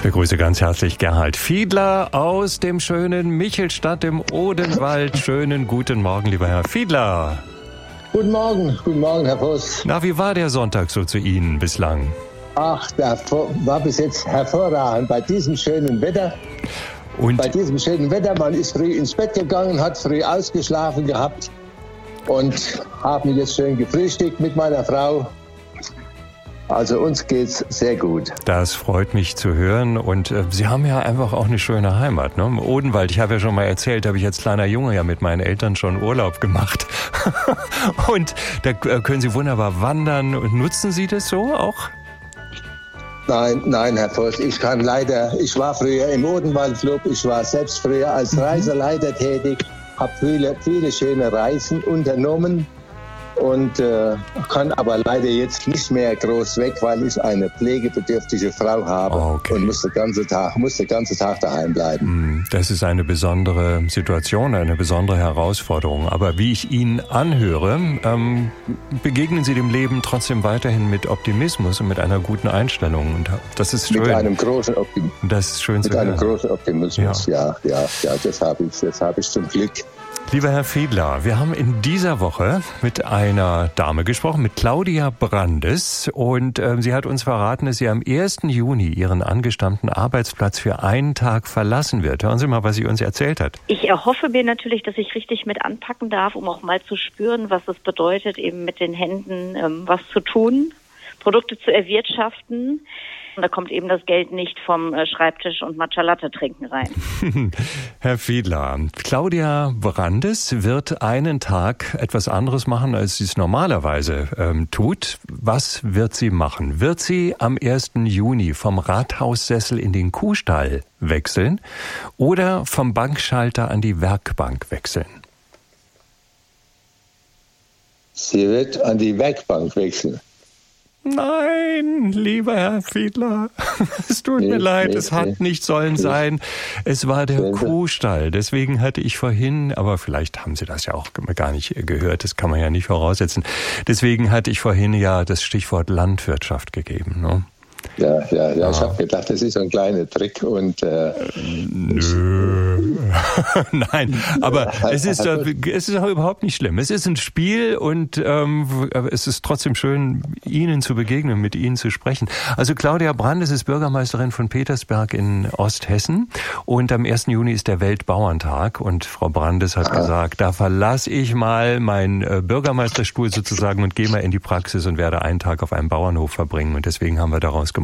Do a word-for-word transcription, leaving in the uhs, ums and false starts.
Begrüße ganz herzlich Gerhard Fiedler aus dem schönen Michelstadt im Odenwald. Schönen guten Morgen, lieber Herr Fiedler. Guten Morgen, guten Morgen, Herr Voss. Na, wie war der Sonntag so zu Ihnen bislang? Ach, der war bis jetzt hervorragend bei diesem schönen Wetter. Und bei diesem schönen Wetter, man ist früh ins Bett gegangen, hat früh ausgeschlafen gehabt und haben jetzt schön gefrühstückt mit meiner Frau. Also uns geht's sehr gut. Das freut mich zu hören. Und äh, Sie haben ja einfach auch eine schöne Heimat, ne? Im Odenwald. Ich habe ja schon mal erzählt, habe ich als kleiner Junge ja mit meinen Eltern schon Urlaub gemacht. Und da äh, können Sie wunderbar wandern. Und nutzen Sie das so auch? Nein, nein, Herr Voss, ich kann leider, ich war früher im Odenwaldclub, ich war selbst früher als Reiseleiter tätig, habe viele, viele schöne Reisen unternommen. Und äh, kann aber leider jetzt nicht mehr groß weg, weil ich eine pflegebedürftige Frau habe. Okay. Und muss den ganzen Tag, muss den ganzen Tag daheim bleiben. Das ist eine besondere Situation, eine besondere Herausforderung. Aber wie ich Ihnen anhöre, ähm, begegnen Sie dem Leben trotzdem weiterhin mit Optimismus und mit einer guten Einstellung. Und das ist schön. Mit einem großen Optimismus. Das ist schön zu hören. Mit einem großen Optimismus, ja, ja, ja, ja das habe ich, das habe ich zum Glück. Lieber Herr Fiedler, wir haben in dieser Woche mit einer Dame gesprochen, mit Claudia Brandes. Und äh, sie hat uns verraten, dass sie am ersten Juni ihren angestammten Arbeitsplatz für einen Tag verlassen wird. Hören Sie mal, was sie uns erzählt hat. Ich erhoffe mir natürlich, dass ich richtig mit anpacken darf, um auch mal zu spüren, was es bedeutet, eben mit den Händen ähm, was zu tun, Produkte zu erwirtschaften. Und da kommt eben das Geld nicht vom Schreibtisch und Matcha Latte trinken rein. Herr Fiedler, Claudia Brandes wird einen Tag etwas anderes machen, als sie es normalerweise ähm, tut. Was wird sie machen? Wird sie am ersten Juni vom Rathaussessel in den Kuhstall wechseln oder vom Bankschalter an die Werkbank wechseln? Sie wird an die Werkbank wechseln. Nein, lieber Herr Fiedler, es tut nee, mir leid, nee, es hat nee. nicht sollen sein. Es war der Kuhstall. Deswegen hatte ich vorhin, aber vielleicht haben Sie das ja auch gar nicht gehört, das kann man ja nicht voraussetzen. Deswegen hatte ich vorhin ja das Stichwort Landwirtschaft gegeben, ne? Ja, ja, ja, ich habe gedacht, das ist ein kleiner Trick und äh, nö. Nein, aber es ist es ist auch überhaupt nicht schlimm. Es ist ein Spiel und ähm, es ist trotzdem schön, Ihnen zu begegnen, mit Ihnen zu sprechen. Also Claudia Brandes ist Bürgermeisterin von Petersberg in Osthessen und am ersten Juni ist der Weltbauerntag und Frau Brandes hat Aha. gesagt, da verlasse ich mal meinen äh, Bürgermeisterstuhl sozusagen und gehe mal in die Praxis und werde einen Tag auf einem Bauernhof verbringen und deswegen haben wir daraus gemacht,